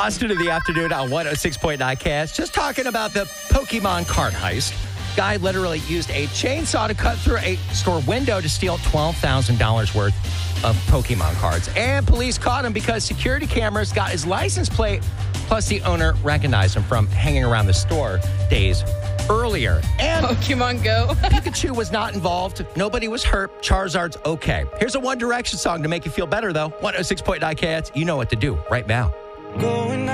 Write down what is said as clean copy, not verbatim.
Boston in the afternoon on 106.9 KS. Just talking about the Pokemon card heist. Guy literally used a chainsaw to cut through a store window to steal $12,000 worth of Pokemon cards. And police caught him because security cameras got his license plate, plus the owner recognized him from hanging around the store days earlier. And Pokemon Go. Pikachu was not involved. Nobody was hurt. Charizard's okay. Here's a One Direction song to make you feel better, though. 106.9 KS. You know what to do right now. Going